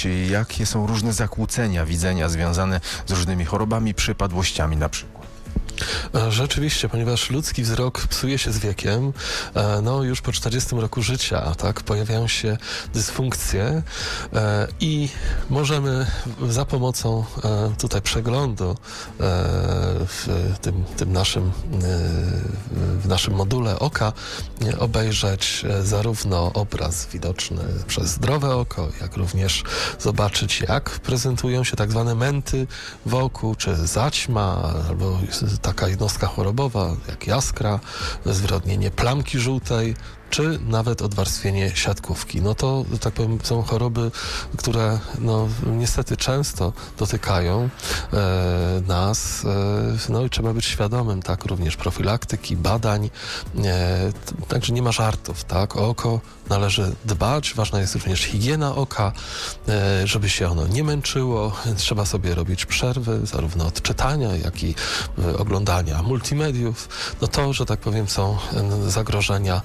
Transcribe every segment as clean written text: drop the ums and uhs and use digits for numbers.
jakie są różne zakłócenia widzenia związane z różnymi chorobami, przypadłościami na przykład? Rzeczywiście, ponieważ ludzki wzrok psuje się z wiekiem, już po 40 roku życia, tak, pojawiają się dysfunkcje i możemy za pomocą tutaj przeglądu w naszym module oka obejrzeć zarówno obraz widoczny przez zdrowe oko, jak również zobaczyć, jak prezentują się tak zwane męty wokół, czy zaćma, albo taka jednostka chorobowa, jak jaskra, zwyrodnienie plamki żółtej, czy nawet odwarstwienie siatkówki. To, tak powiem, są choroby, które niestety często dotykają nas, i trzeba być świadomym, tak, również profilaktyki, badań, także nie ma żartów, tak, o oko należy dbać, ważna jest również higiena oka, żeby się ono nie męczyło, trzeba sobie robić przerwy, zarówno od czytania, jak i oglądania multimediów. To, że tak powiem, są zagrożenia,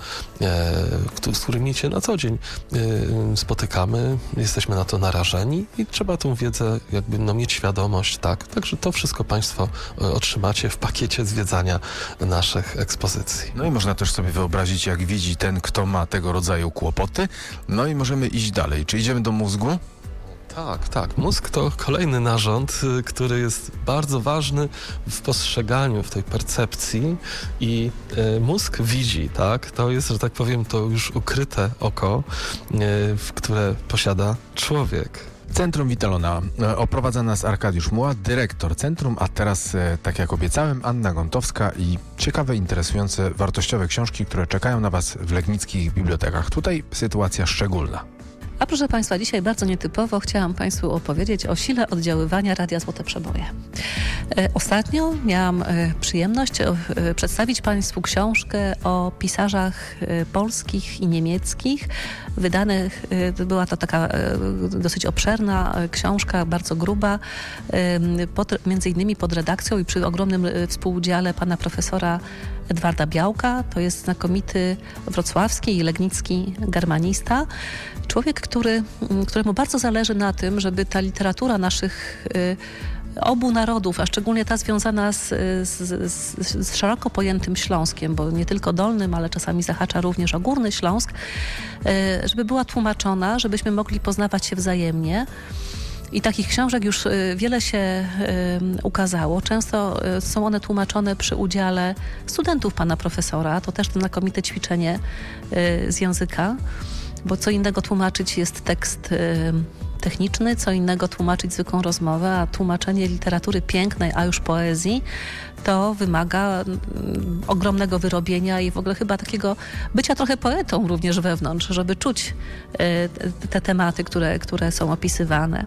z którymi się na co dzień spotykamy, jesteśmy na to narażeni i trzeba tą wiedzę mieć świadomość, tak. Także to wszystko Państwo otrzymacie w pakiecie zwiedzania naszych ekspozycji. I można też sobie wyobrazić, jak widzi ten, kto ma tego rodzaju kłopoty. I możemy iść dalej. Czy idziemy do mózgu? Tak. Mózg to kolejny narząd, który jest bardzo ważny w postrzeganiu, w tej percepcji i mózg widzi, tak? To jest, że tak powiem, to już ukryte oko, które posiada człowiek. Centrum Vitalona. Oprowadza nas Arkadiusz Muła, dyrektor centrum, a teraz, tak jak obiecałem, Anna Gontowska i ciekawe, interesujące, wartościowe książki, które czekają na Was w legnickich bibliotekach. Tutaj sytuacja szczególna. A proszę Państwa, dzisiaj bardzo nietypowo chciałam Państwu opowiedzieć o sile oddziaływania Radia Złote Przeboje. Ostatnio miałam przyjemność przedstawić Państwu książkę o pisarzach polskich i niemieckich. Wydanych, była to taka dosyć obszerna książka, bardzo gruba, między innymi pod redakcją i przy ogromnym współudziale pana profesora Edwarda Białka. To jest znakomity wrocławski i legnicki germanista. Człowiek, któremu bardzo zależy na tym, żeby ta literatura naszych obu narodów, a szczególnie ta związana z szeroko pojętym Śląskiem, bo nie tylko Dolnym, ale czasami zahacza również o Górny Śląsk, żeby była tłumaczona, żebyśmy mogli poznawać się wzajemnie. I takich książek już wiele się ukazało. Często są one tłumaczone przy udziale studentów pana profesora. To też znakomite ćwiczenie z języka, bo co innego tłumaczyć jest tekst techniczny, co innego tłumaczyć zwykłą rozmowę, a tłumaczenie literatury pięknej, a już poezji, to wymaga ogromnego wyrobienia i w ogóle chyba takiego bycia trochę poetą również wewnątrz, żeby czuć te tematy, które są opisywane.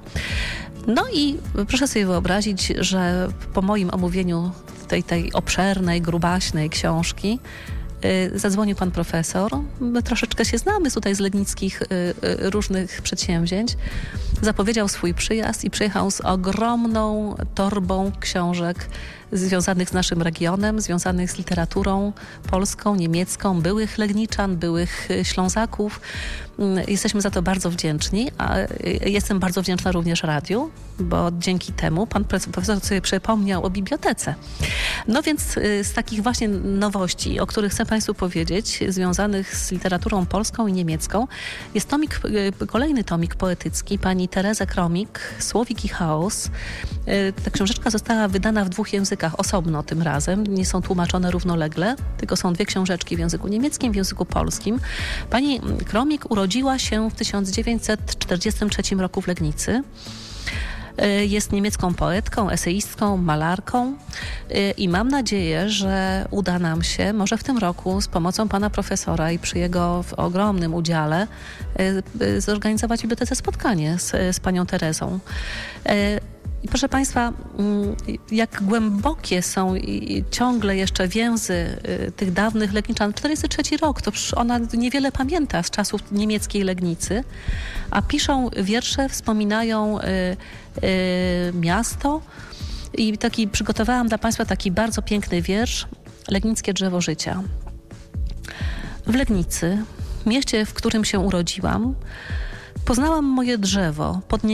I proszę sobie wyobrazić, że po moim omówieniu tej obszernej, grubaśnej książki zadzwonił pan profesor. My troszeczkę się znamy tutaj z legnickich różnych przedsięwzięć. Zapowiedział swój przyjazd i przyjechał z ogromną torbą książek związanych z naszym regionem, związanych z literaturą polską, niemiecką, byłych legniczan, byłych Ślązaków. Jesteśmy za to bardzo wdzięczni, a jestem bardzo wdzięczna również radiu, bo dzięki temu pan profesor sobie przypomniał o bibliotece. Więc z takich właśnie nowości, o których chcę Państwu powiedzieć, związanych z literaturą polską i niemiecką, jest kolejny tomik poetycki pani Terezy Kromik, Słowik i chaos. Ta książeczka została wydana w 2 językach osobno tym razem, nie są tłumaczone równolegle, tylko są 2 książeczki w języku niemieckim, w języku polskim. Pani Kromik urodziła się w 1943 roku w Legnicy. Jest niemiecką poetką, eseistką, malarką i mam nadzieję, że uda nam się może w tym roku z pomocą pana profesora i przy jego ogromnym udziale zorganizować w bibliotece spotkanie z panią Terezą. I proszę Państwa, jak głębokie są ciągle jeszcze więzy tych dawnych Legniczan. 43 rok, to ona niewiele pamięta z czasów niemieckiej Legnicy, a piszą wiersze, wspominają miasto i przygotowałam dla Państwa taki bardzo piękny wiersz, Legnickie drzewo życia. W Legnicy, mieście, w którym się urodziłam, poznałam moje drzewo pod